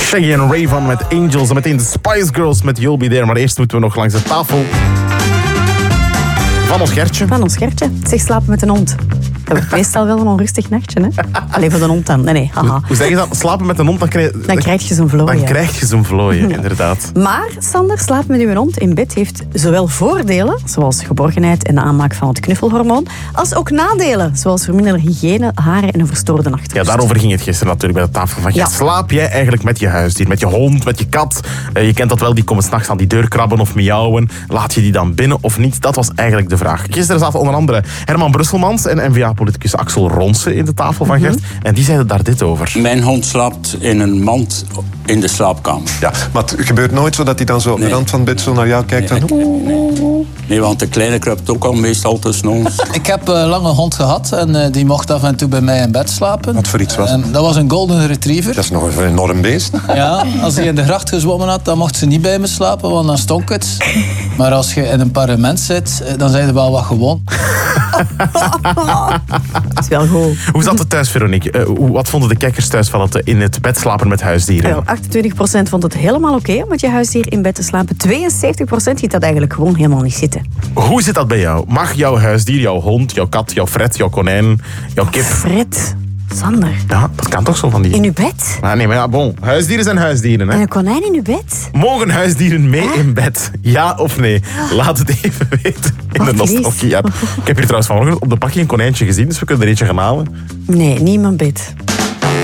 Shaggy en Rayvon met Angels en meteen de Spice Girls met You'll Be There. Maar eerst moeten we nog langs de tafel van ons Gertje. Van ons Gertje. Zeg, slapen met een hond. Dat wordt meestal wel een onrustig nachtje, hè? Alleen voor de hond dan. Nee, haha. Hoe zeg je dat? Slapen met een hond, dan krijg je zo'n vlooien. Dan krijg je zo'n vlooien, inderdaad. Maar, Sander, slapen met uw hond in bed heeft zowel voordelen, zoals geborgenheid en de aanmaak van het knuffelhormoon, als ook nadelen, zoals verminderde hygiëne, haren en een verstoorde nachtrust. Ja, daarover ging het gisteren natuurlijk bij de tafel van Gert. Ja. Slaap jij eigenlijk met je huisdier, met je hond, met je kat? Je kent dat wel, die komen 's nachts aan die deur krabben of miauwen. Laat je die dan binnen of niet? Dat was eigenlijk de vraag. Gisteren zaten onder andere Herman Brusselmans en N-VA-politicus Axel Ronsen in de tafel van Gert. En die zeiden daar dit over. Mijn hond slaapt in een mand in de slaapkamer. Ja, maar het gebeurt nooit zo dat hij dan zo op de rand van het bed zo naar jou kijkt. Nee, want de kleine kruipt ook al meestal tussen ons. Ik heb een lange hond gehad en die mocht af en toe bij mij in bed slapen. Wat voor iets was het? Dat was een golden retriever. Dat is nog een enorm beest. Ja, als hij in de gracht gezwommen had, dan mocht ze niet bij me slapen, want dan stonk het. Maar als je in een parlement zit, dan zijn er wel wat gewoon. Dat is wel goed. Hoe zat het thuis, Veronique? Wat vonden de kijkers thuis van het in het bed slapen met huisdieren? 28% vond het helemaal oké om met je huisdier in bed te slapen. 72% ziet dat eigenlijk gewoon helemaal niet zitten. Hoe zit dat bij jou? Mag jouw huisdier, jouw hond, jouw kat, jouw Fred, jouw konijn, jouw kip... Fred, Sander. Ja, dat kan toch zo van die... In uw bed? Ah, nee, maar ja, bon. Huisdieren zijn huisdieren, hè. En een konijn in uw bed? Mogen huisdieren mee in bed? Ja of nee? Laat het even weten in de Nostalgie-app. Ik heb hier trouwens vanmorgen op de pakje een konijntje gezien, dus we kunnen er eentje gaan halen. Nee, niet in mijn bed.